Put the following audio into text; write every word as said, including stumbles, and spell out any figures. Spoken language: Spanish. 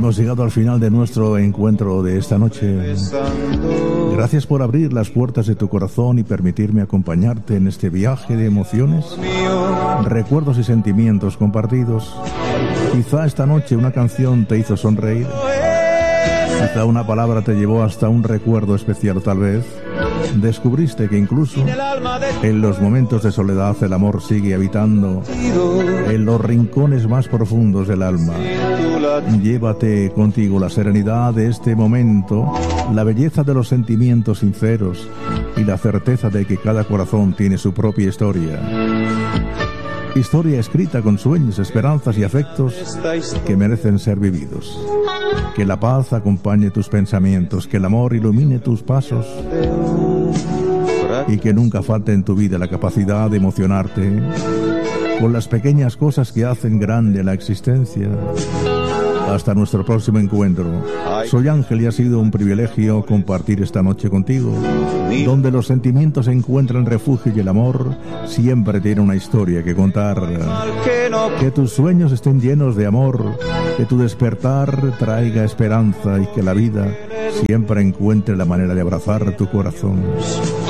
Hemos llegado al final de nuestro encuentro de esta noche. Gracias por abrir las puertas de tu corazón y permitirme acompañarte en este viaje de emociones, recuerdos y sentimientos compartidos. Quizá esta noche una canción te hizo sonreír. Quizá una palabra te llevó hasta un recuerdo especial, tal vez. Descubriste que incluso en los momentos de soledad el amor sigue habitando en los rincones más profundos del alma. Llévate contigo la serenidad de este momento, la belleza de los sentimientos sinceros y la certeza de que cada corazón tiene su propia historia. Historia escrita con sueños, esperanzas y afectos que merecen ser vividos. Que la paz acompañe tus pensamientos, que el amor ilumine tus pasos y que nunca falte en tu vida la capacidad de emocionarte con las pequeñas cosas que hacen grande la existencia. Hasta nuestro próximo encuentro. Soy Ángel y ha sido un privilegio compartir esta noche contigo, donde los sentimientos encuentran refugio y el amor siempre tiene una historia que contar. Que tus sueños estén llenos de amor, que tu despertar traiga esperanza y que la vida siempre encuentre la manera de abrazar tu corazón.